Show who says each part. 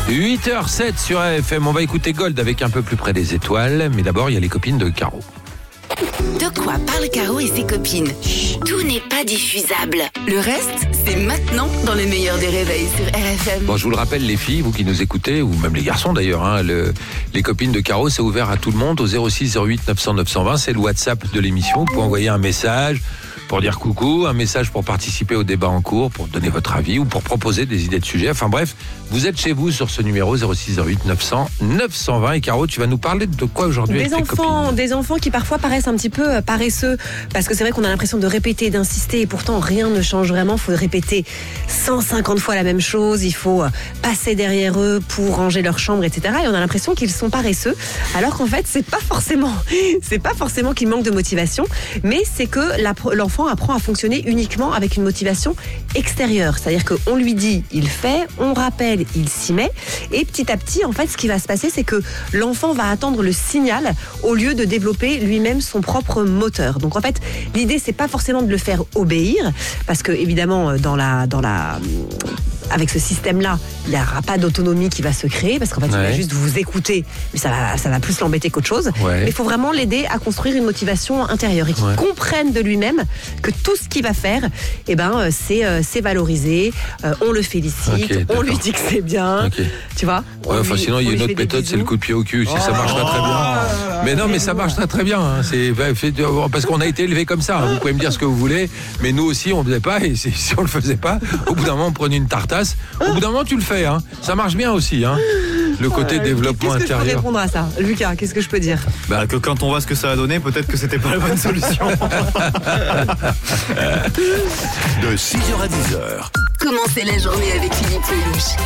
Speaker 1: 8h07 sur AFM. On va écouter Gold avec un peu plus près des étoiles. Mais d'abord, il y a les copines de Caro.
Speaker 2: De quoi parlent Caro et ses copines? Tout n'est pas diffusable. Le reste, c'est maintenant dans le meilleur des réveils sur RFM.
Speaker 1: Bon, je vous le rappelle, les filles, vous qui nous écoutez, ou même les garçons d'ailleurs, les copines de Caro, c'est ouvert à tout le monde au 06 08 900 920. C'est le WhatsApp de l'émission. Vous pouvez envoyer un message pour dire coucou, un message pour participer au débat en cours, pour donner votre avis ou pour proposer des idées de sujets. Enfin bref, vous êtes chez vous sur ce numéro 06 08 900 920. Et Caro, tu vas nous parler de quoi aujourd'hui avec tes copines?
Speaker 3: Des enfants qui parfois paraissent un petit peu paresseux, parce que c'est vrai qu'on a l'impression de répéter, d'insister, et pourtant rien ne change vraiment. Il faut répéter 150 fois la même chose, il faut passer derrière eux pour ranger leur chambre, etc. Et on a l'impression qu'ils sont paresseux, alors qu'en fait c'est pas forcément qu'ils manquent de motivation, mais c'est que l'enfant apprend à fonctionner uniquement avec une motivation extérieure. C'est-à-dire qu'on lui dit, il fait, on rappelle, il s'y met, et petit à petit, en fait, ce qui va se passer, c'est que l'enfant va attendre le signal au lieu de développer lui-même son propre moteur. Donc en fait, l'idée, c'est pas forcément de le faire obéir, parce que évidemment, avec ce système-là, il n'y aura pas d'autonomie qui va se créer, parce qu'en fait, il va juste vous écouter, mais ça va plus l'embêter qu'autre chose.
Speaker 1: Ouais.
Speaker 3: Mais il faut vraiment l'aider à construire une motivation intérieure et qu'il comprenne de lui-même que tout ce qu'il va faire, c'est valorisé, on le félicite, on lui dit que c'est bien, tu vois.
Speaker 1: Sinon, il y a une autre méthode, c'est le coup de pied au cul. Ça marche très bien. Mais non, mais ça marche très bien. C'est parce qu'on a été élevé comme ça. Vous pouvez me dire ce que vous voulez, mais nous aussi, on ne faisait pas. Et si on le faisait pas, au bout d'un moment, on prenait une tartasse. Au bout d'un moment, tu le fais. Ça marche bien aussi. Le côté développement
Speaker 3: intérieur. Qu'est-ce que je peux répondre à ça, Lucas? Qu'est-ce que je peux dire?
Speaker 4: Que quand on voit ce que ça va donner, peut-être que c'était pas la bonne solution.
Speaker 5: De 6h à 10h.
Speaker 2: Commencez la journée avec Philippe Lelouch.